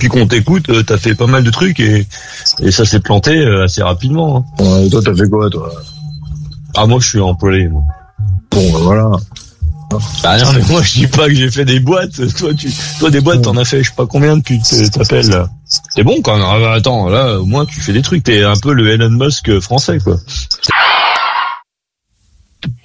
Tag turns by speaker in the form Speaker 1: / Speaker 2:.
Speaker 1: depuis qu'on t'écoute, t'as fait pas mal de trucs et ça s'est planté assez rapidement. Hein.
Speaker 2: Ouais, toi, t'as fait quoi, toi?
Speaker 1: Ah, moi, je suis employé. Moi.
Speaker 2: Bon, voilà.
Speaker 1: Ah non, mais moi, je dis pas que j'ai fait des boîtes. Toi, des boîtes, t'en as fait, je sais pas combien depuis que t'appelles, là. C'est bon, quand même. Attends, là, au moins, tu fais des trucs. T'es un peu le Elon Musk français, quoi.